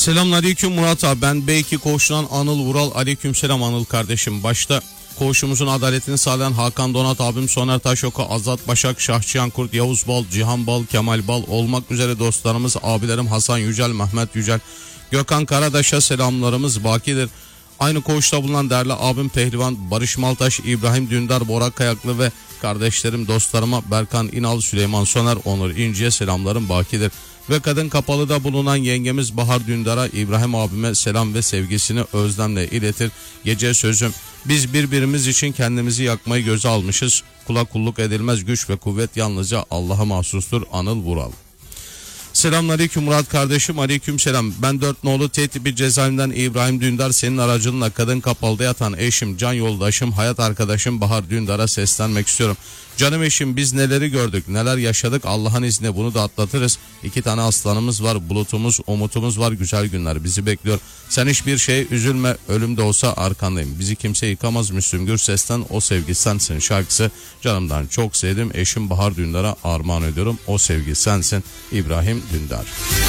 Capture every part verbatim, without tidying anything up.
Selamünaleyküm Murat abi, ben belki koğuşundan Anıl Vural. Aleykümselam Anıl kardeşim. Başta koğuşumuzun adaletini sağlayan Hakan Donat abim, Soner Taşoku, Azat Başak, Şahçıyan Kurt, Yavuz Bal, Cihan Bal, Kemal Bal olmak üzere dostlarımız, abilerim Hasan Yücel, Mehmet Yücel, Gökhan Karadaş'a selamlarımız bakidir. Aynı koğuşta bulunan değerli abim Pehlivan Barış Maltaş, İbrahim Dündar, Bora Kayaklı ve kardeşlerim, dostlarıma Berkan İnal, Süleyman Soner, Onur İnci'ye selamlarım bakidir. Ve Kadın Kapalı'da bulunan yengemiz Bahar Dündar'a, İbrahim abime selam ve sevgisini özlemle iletir. Gece sözüm: biz birbirimiz için kendimizi yakmayı göze almışız. Kula kulluk edilmez, güç ve kuvvet yalnızca Allah'a mahsustur. Anıl Vural. Selamünaleyküm Murat kardeşim. Aleykümselam. Ben dört nolu T tipi cezaevinden İbrahim Dündar, senin aracılığınla Kadın Kapalı'da yatan eşim, can yoldaşım, hayat arkadaşım Bahar Dündar'a seslenmek istiyorum. Canım eşim, biz neleri gördük, neler yaşadık, Allah'ın izniyle bunu da atlatırız. İki tane aslanımız var, bulutumuz, umutumuz var, güzel günler bizi bekliyor. Sen hiçbir şeye üzülme, ölüm de olsa arkandayım. Bizi kimse yıkamaz. Müslüm Gürses'ten O Sevgi Sensin şarkısı. Canımdan çok sevdim eşim Bahar Dündar'a armağan ediyorum. O Sevgi Sensin, İbrahim Dündar.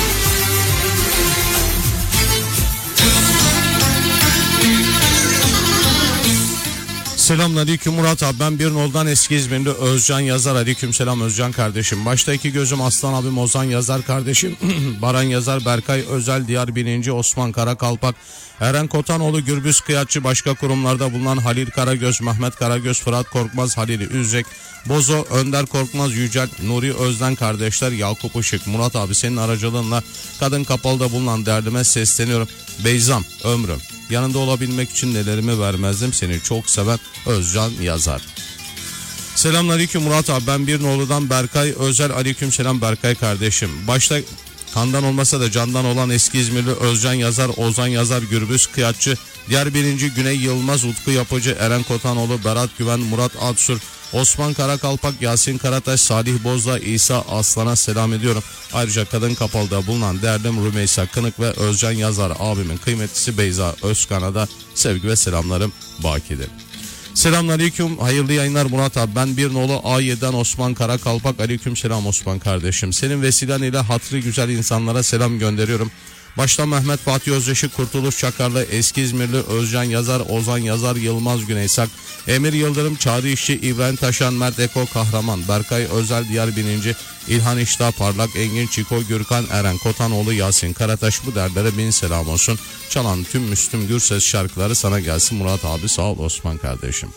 Selamünaleyküm Murat abi, ben bir noldan eski İzmirli Özcan Yazar. Aleykümselam Özcan kardeşim. Başta iki gözüm Aslan abim Ozan Yazar kardeşim, Baran Yazar, Berkay Özel, Diyar Birinci, Osman Karakalpak, Eren Kotanoğlu, Gürbüz Kıyatçı, başka kurumlarda bulunan Halil Karagöz, Mehmet Karagöz, Fırat Korkmaz, Halil Üzecek, Bozo, Önder Korkmaz, Yücel, Nuri Özden kardeşler, Yakup Işık. Murat abi, senin aracılığınla Kadın Kapalı'da bulunan derdime sesleniyorum. Beyzam, ömrüm, yanında olabilmek için nelerimi vermezdim, seni çok seven Özcan Yazar. Selamünaleyküm Murat abi, ben bir noludan Berkay Özel. Aleykümselam Berkay kardeşim. Başta kandan olmasa da candan olan eski İzmirli Özcan Yazar, Ozan Yazar, Gürbüz Kıyatçı, Diğer Birinci, Güney Yılmaz, Utku Yapıcı, Eren Kotanoğlu, Berat Güven, Murat Atsur, Osman Karakalpak, Yasin Karataş, Salih Bozda, İsa Aslan'a selam ediyorum. Ayrıca Kadın Kapalı'da bulunan değerlim Rümeysa Kınık ve Özcan Yazar abimin kıymetlisi Beyza Özkan'a da sevgi ve selamlarım bakidir. Selamünaleyküm, hayırlı yayınlar Murat abi. Ben bir nolu A yedi'den Osman Karakalpak. Aleykümselam Osman kardeşim. Senin vesilen ile hatırı güzel insanlara selam gönderiyorum. Başta Mehmet Fatih Özdeşik, Kurtuluş Çakarlı, eski İzmirli Özcan Yazar, Ozan Yazar, Yılmaz Güneysak, Emir Yıldırım, Çağrı İşçi, İbrahim Taşan, Mert Eko Kahraman, Berkay Özel, Diyar Bininci, İlhan İştah Parlak, Engin Çiko, Gürkan Eren Kotanoğlu, Yasin Karataş, bu derlere bin selam olsun. Çalan tüm Müslüm Gürses şarkıları sana gelsin Murat abi. Sağ ol Osman kardeşim.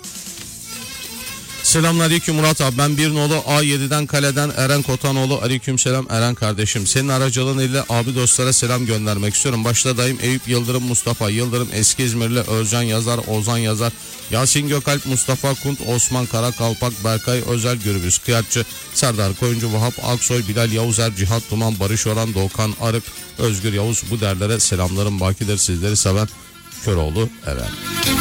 Selamünaleyküm Murat abi, ben bir nolu A yedi'den Kale'den Eren Kotanoğlu. Aleykümselam Eren kardeşim. Senin aracılığın ile abi dostlara selam göndermek istiyorum. Başta dayım Eyüp Yıldırım, Mustafa Yıldırım, eski İzmirli Özcan Yazar, Ozan Yazar, Yasin Gökalp, Mustafa Kunt, Osman Karakalpak, Berkay Özel, Gürbüz Kıyatçı, Serdar Koyuncu, Vahap Aksoy, Bilal Yavuzer, Cihat Duman, Barış Oran, Doğukan Arık, Özgür Yavuz, bu derlere selamlarım bakidir. Sizleri seven Köroğlu Eren.